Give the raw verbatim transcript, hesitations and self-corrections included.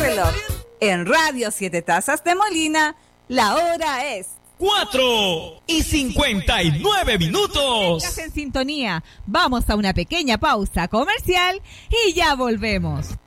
reloj. En Radio Siete Tazas de Molina, la hora es cuatro y cincuenta y nueve minutos. Estás en sintonía. Vamos a una pequeña pausa comercial y ya volvemos.